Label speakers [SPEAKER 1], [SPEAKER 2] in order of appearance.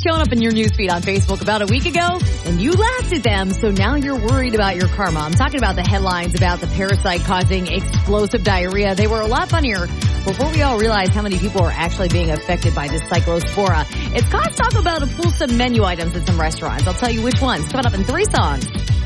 [SPEAKER 1] showing up in your newsfeed on Facebook about a week ago, and you laughed at them, so now you're worried about your karma. I'm talking about the headlines about the parasite causing explosive diarrhea. They were a lot funnier before we all realized how many people are actually being affected by this cyclospora. It's caused Taco Bell to pull some menu items at some restaurants. I'll tell you which ones. Coming up in 3 songs.